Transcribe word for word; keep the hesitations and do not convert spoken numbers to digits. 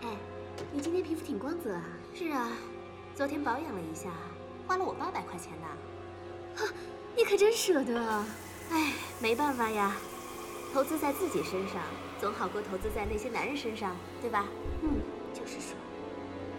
哎，你今天皮肤挺光泽啊。 是啊，昨天保养了一下，花了我八百块钱呢。 哈，你可真舍得啊！ 哎，没办法呀，投资在自己身上总好过投资在那些男人身上，对吧？ 嗯。